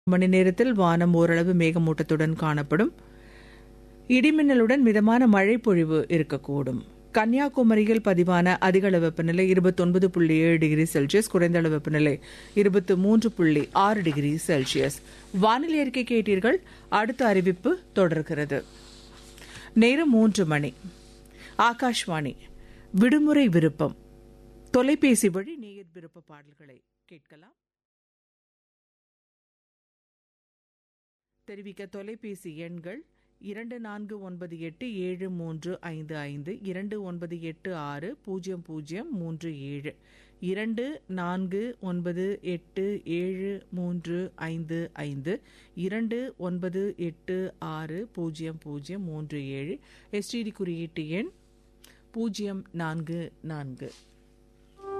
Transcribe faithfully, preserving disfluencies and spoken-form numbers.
மணி நேரத்தில் வானம் ஓரளவு மேகமூட்டத்துடன் காணப்படும். இடிமின்னலுடன் மிதமான மழை பொழிவு இருக்கக்கூடும். கன்னியாகுமரியில் பதிவான அதிகளவு வெப்பநிலை இருபத்தொன்பது புள்ளி ஏழு டிகிரி செல்சியஸ், குறைந்த அளவு வெப்பநிலை இருபத்தி மூன்று புள்ளி ஆறு டிகிரி செல்சியஸ். வானிலை அறிக்கை கேட்டீர்கள். அடுத்த அறிவிப்பு தொடர்கிறது. நேரம் மூன்று மணி. ஆகாஷ்வாணி. விடுமுறை விருப்பம். தொலைபேசி வழி நேயர் விருப்ப பாடல்களை கேட்கலாம். தெரிவிக்க தொலைபேசி எண்கள் இரண்டு நான்கு ஒன்பது எட்டு ஏழு மூன்று ஐந்து ஐந்து, இரண்டு ஒன்பது எட்டு ஆறு பூஜ்ஜியம் பூஜ்ஜியம் மூன்று ஏழு, இரண்டு நான்கு ஒன்பது எட்டு ஏழு மூன்று ஐந்து ஐந்து, இரண்டு ஒன்பது எட்டு ஆறு பூஜ்ஜியம் பூஜ்ஜியம் மூன்று ஏழு. எஸ்டிடி குறியீட்டு எண் பூஜ்ஜியம் நான்கு நான்கு.